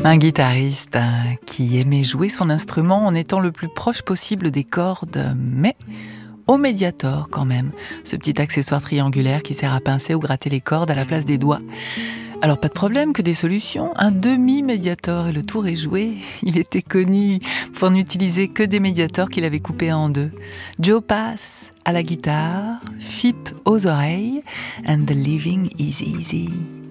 Un guitariste qui aimait jouer son instrument en étant le plus proche possible des cordes, mais au médiator quand même, ce petit accessoire triangulaire qui sert à pincer ou gratter les cordes à la place des doigts. Alors pas de problème, que des solutions, un demi-médiator et le tour est joué. Il était connu pour n'utiliser que des médiators qu'il avait coupés en deux. Joe Pass à la guitare, Phipp aux oreilles, and the living is easy.